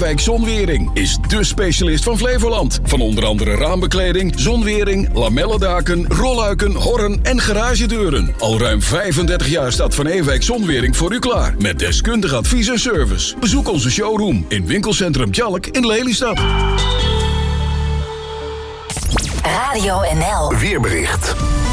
Ewijk Zonwering is dé specialist van Flevoland. Van onder andere raambekleding, zonwering, lamellendaken, rolluiken, horren en garagedeuren. Al ruim 35 jaar staat Van Ewijk Zonwering voor u klaar. Met deskundig advies en service. Bezoek onze showroom in winkelcentrum Tjalk in Lelystad. Radio NL. Weerbericht.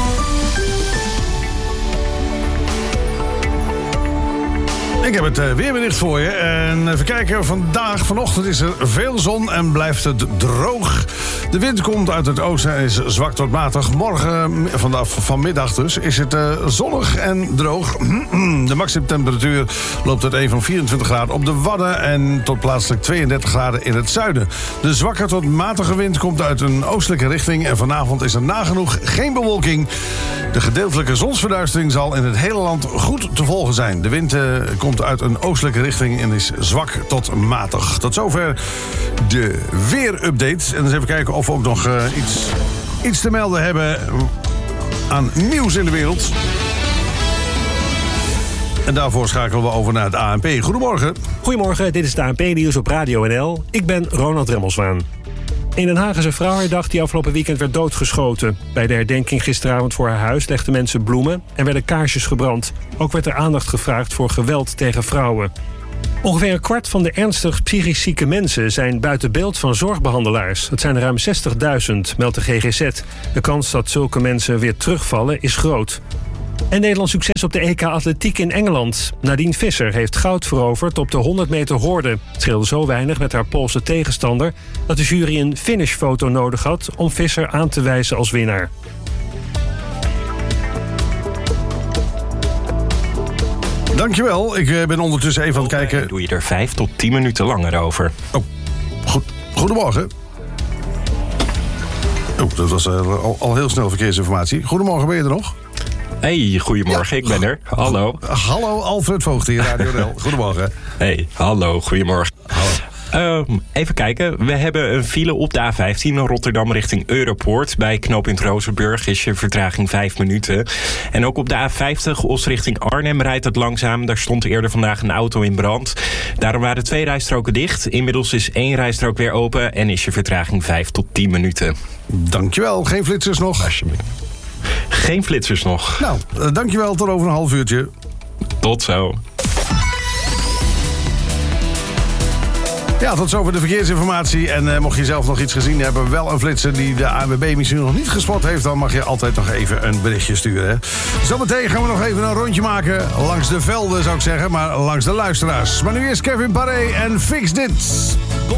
Ik heb het weerbericht voor je. En even kijken, vanochtend is er veel zon en blijft het droog. De wind komt uit het oosten en is zwak tot matig. Morgen, vanmiddag dus, is het zonnig en droog. De maximumtemperatuur loopt uiteen van 24 graden op de Wadden en tot plaatselijk 32 graden in het zuiden. De zwakke tot matige wind komt uit een oostelijke richting en vanavond is er nagenoeg geen bewolking. De gedeeltelijke zonsverduistering zal in het hele land goed te volgen zijn. De wind komt uit een oostelijke richting en is zwak tot matig. Tot zover de weerupdate. En eens even kijken of we ook nog iets te melden hebben aan nieuws in de wereld. En daarvoor schakelen we over naar het ANP. Goedemorgen. Goedemorgen, dit is het ANP-nieuws op Radio NL. Ik ben Ronald Remmelswaan. In Den Haag is een vrouw herdacht die afgelopen weekend werd doodgeschoten. Bij de herdenking gisteravond voor haar huis legden mensen bloemen en werden kaarsjes gebrand. Ook werd er aandacht gevraagd voor geweld tegen vrouwen. Ongeveer een kwart van de ernstig psychisch zieke mensen zijn buiten beeld van zorgbehandelaars. Het zijn er ruim 60.000, meldt de GGZ. De kans dat zulke mensen weer terugvallen is groot. En Nederlands succes op de EK Atletiek in Engeland. Nadine Visser heeft goud veroverd op de 100 meter horde. Het scheelde zo weinig met haar Poolse tegenstander dat de jury een finishfoto nodig had om Visser aan te wijzen als winnaar. Dankjewel. Ik ben ondertussen even aan het kijken. Doe je er 5 tot 10 minuten langer over. Oh, goedemorgen. Oh, dat was al heel snel verkeersinformatie. Goedemorgen, ben je er nog? Hey, goedemorgen, ik ben er. Hallo. Hallo, Alfred Voogd hier, Radio NL. Goedemorgen. Hey, hallo, goedemorgen. Even kijken, we hebben een file op de A15 Rotterdam richting Europoort. Bij knooppunt Rozenburg is je vertraging 5 minuten. En ook op de A50 Os richting Arnhem rijdt het langzaam. Daar stond eerder vandaag een auto in brand. Daarom waren 2 rijstroken dicht. Inmiddels is 1 rijstrook weer open en is je vertraging 5 tot 10 minuten. Dankjewel, geen flitsers nog? Alsjeblieft. Geen flitsers nog. Nou, dankjewel, tot over een half uurtje. Tot zo. Ja, tot zover de verkeersinformatie. En mocht je zelf nog iets gezien hebben, wel een flitser die de ANWB misschien nog niet gespot heeft, dan mag je altijd nog even een berichtje sturen. Hè? Zometeen gaan we nog even een rondje maken. Langs de velden zou ik zeggen, maar langs de luisteraars. Maar nu is Kevin Paré en Fix Dit.